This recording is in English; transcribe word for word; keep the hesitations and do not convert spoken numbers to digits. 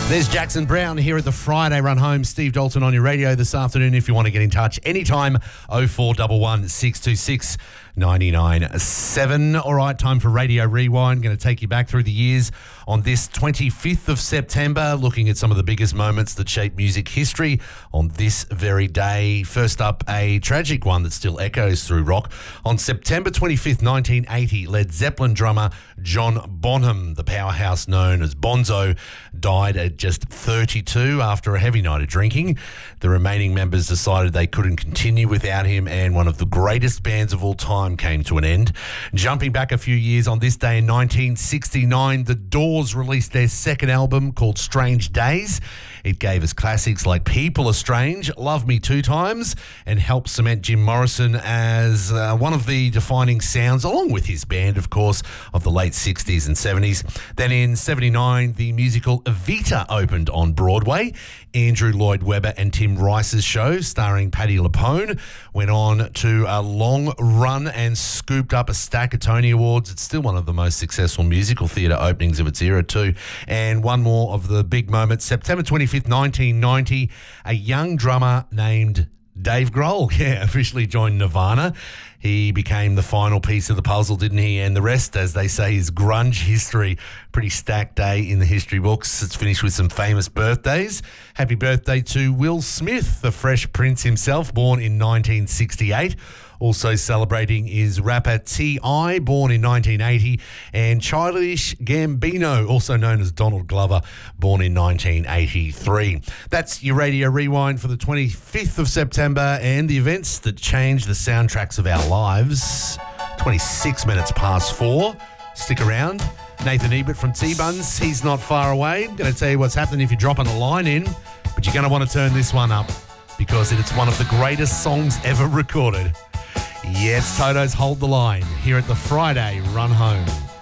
There's Jackson Brown here at the Friday Run Home. Steve Dalton on your radio this afternoon. If you want to get in touch anytime, oh four one one, six two six, nine nine seven. All right, time for Radio Rewind. Going to take you back through the years on this twenty-fifth of September, looking at some of the biggest moments that shape music history on this very day. First up, a tragic one that still echoes through rock. On September twenty-fifth, nineteen eighty, Led Zeppelin drummer John Bonham, the powerhouse known as Bonzo, died at just thirty-two after a heavy night of drinking. The remaining members decided they couldn't continue without him, and one of the greatest bands of all time came to an end. Jumping back a few years, on this day in nineteen sixty-nine, The Doors released their second album called Strange Days. It gave us classics like People Are Strange, Love Me Two Times, and helped cement Jim Morrison as uh, one of the defining sounds, along with his band, of course, of the late sixties and seventies. Then in seventy-nine, the musical Evita opened on Broadway. Andrew Lloyd Webber and Tim Rice's show, starring Patti LuPone, went on to a long run and scooped up a stack of Tony Awards. It's still one of the most successful musical theatre openings of its era too. And one more of the big moments, September twenty-fifth, nineteen ninety, a young drummer named Dave Grohl, yeah, officially joined Nirvana. He became the final piece of the puzzle, didn't he? And the rest, as they say, is grunge history. Pretty stacked day in the history books. It's finished with some famous birthdays. Happy birthday to Will Smith, the Fresh Prince himself, born in nineteen sixty-eight. Also celebrating is rapper T I, born in nineteen eighty, and Childish Gambino, also known as Donald Glover, born in nineteen eighty-three. That's your Radio Rewind for the twenty-fifth of September and the events that changed the soundtracks of our lives. twenty-six minutes past four. Stick around. Nathan Ebert from T-Buns, he's not far away. I'm going to tell you what's happening if you're dropping a line in, but you're going to want to turn this one up because it's one of the greatest songs ever recorded. Yes, Toto's Hold the Line here at the Friday Run Home.